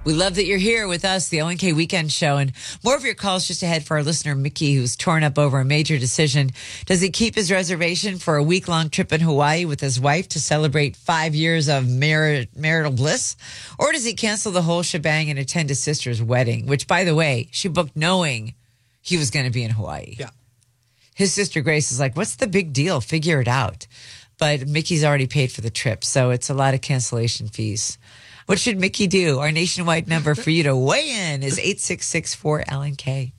We love that you're here with us, the ONK Weekend Show, and more of your calls just ahead for our listener, Mickey, who's torn up over a major decision. Does he keep his reservation for a week-long trip in Hawaii with his wife to celebrate 5 years of marital bliss? Or does he cancel the whole shebang and attend his sister's wedding, which, by the way, she booked knowing he was going to be in Hawaii? Yeah. His sister Grace is like, what's the big deal? Figure it out. But Mickey's already paid for the trip, so it's a lot of cancellation fees. What should Mickey do? Our nationwide number for you to weigh in is 866-4-LNK.